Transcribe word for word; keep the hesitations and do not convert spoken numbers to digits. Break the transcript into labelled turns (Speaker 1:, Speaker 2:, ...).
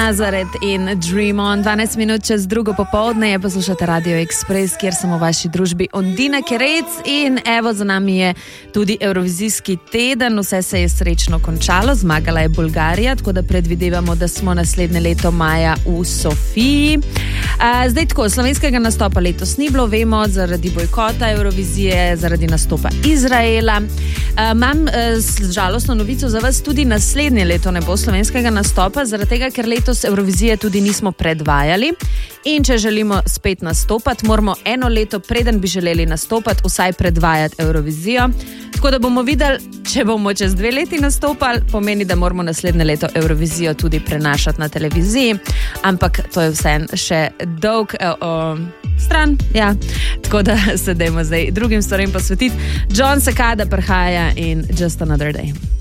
Speaker 1: Nazareth in Dream On. dvanajst minut čez drugo popoldne je, poslušate Radio Express, kjer sem v vaši družbi Ondina Kerec in evo, za nami je tudi Evrovizijski teden. Vse se je srečno končalo, zmagala je Bolgarija, tako da predvidevamo, da smo naslednje leto maja v Sofiji. A, zdaj tako, slovenskega nastopa letos ni bilo, vemo, zaradi bojkota Evrovizije, zaradi nastopa Izraela. A, imam a, žalostno novico za vas, tudi naslednje leto ne bo slovenskega nastopa, zaradi tega, ker letos Evrovizije tudi nismo predvajali in če želimo spet nastopati, moramo eno leto, preden bi želeli nastopati, vsaj predvajati Evrovizijo. Tako da bomo videli, če bomo čez dve leti nastopali, pomeni, da moramo naslednje leto Evrovizijo tudi prenašati na televiziji, ampak to je vse še dolg o, o, stran, ja. Tako da se dajmo zdaj drugim stvarem posvetiti. John Cicada prihaja in Just Another Day.